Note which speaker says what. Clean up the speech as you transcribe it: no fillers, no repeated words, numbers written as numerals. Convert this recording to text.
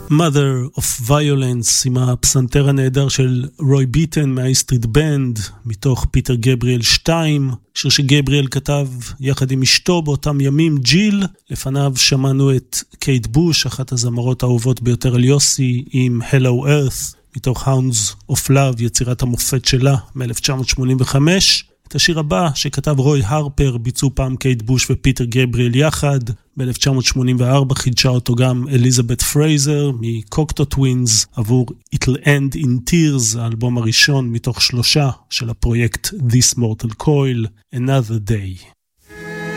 Speaker 1: Mother of Violence עם הפסנתר הנהדר של רוי ביטן מהאיסטריט בנד מתוך פיטר גבריאל 2, שיר שגבריאל כתב יחד עם אשתו באותם ימים ג'יל. לפניו שמענו את קייט בוש, אחת הזמרות האהובות ביותר על יוסי, עם Hello Earth מתוך Hounds of Love, יצירת המופת שלה מ-1985. את השיר הבא שכתב רוי הרפר ביצעו פעם קייט בוש ופיטר גבריאל יחד. ב-1984 חידשה אותו גם אליזבת פרייזר מקוקטו טווינס עבור It'll End in Tears, האלבום הראשון מתוך 3 של הפרויקט This Mortal Coil, Another Day.